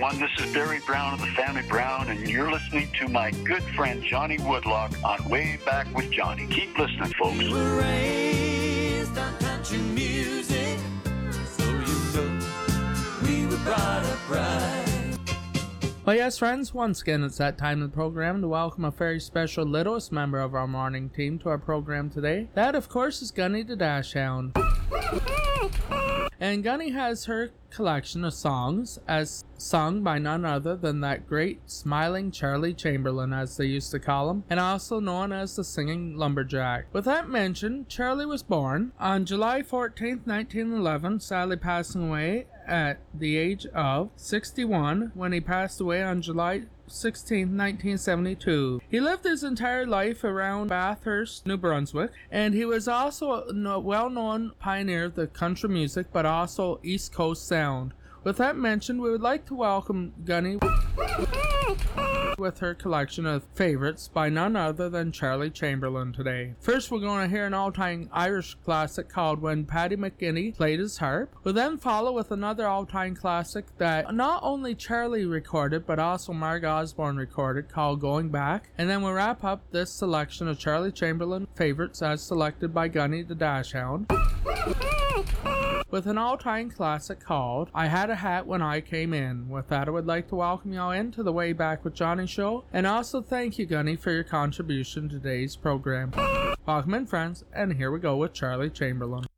everyone. This is Barry Brown of the Family Brown, and you're listening to my good friend Johnny Woodlock on Way Back with Johnny. Keep listening, folks. We were raised on country music, so you know we were brought up right. Well, yes, friends, once again, it's that time of the program to welcome a very special littlest member of our morning team to our program today. That, of course, is Gunny the Dachshund. And Gunny has her collection of songs as sung by none other than that great smiling Charlie Chamberlain, as they used to call him, and also known as the Singing Lumberjack. With that mentioned, Charlie was born on July 14th, 1911, sadly passing away at the age of 61 when he passed away on July 16, 1972. He lived his entire life around Bathurst, New Brunswick, and he was also a well-known pioneer of the country music, but also East Coast sound. With that mentioned, we would like to welcome Gunny with her collection of favorites by none other than Charlie Chamberlain today. First, we're going to hear an all-time Irish classic called When Paddy McGuinness Played His Harp. We'll then follow with another all-time classic that not only Charlie recorded, but also Marg Osborne recorded, called Going Back. And then we'll wrap up this selection of Charlie Chamberlain favorites as selected by Gunny the Dachshund with an all-time classic called I Had a Hat When I Came In. With that, I would like to welcome y'all into the Way Back with Johnny show, and also thank you, Gunny, for your contribution to today's program. Welcome in, friends, and here we go with Charlie Chamberlain.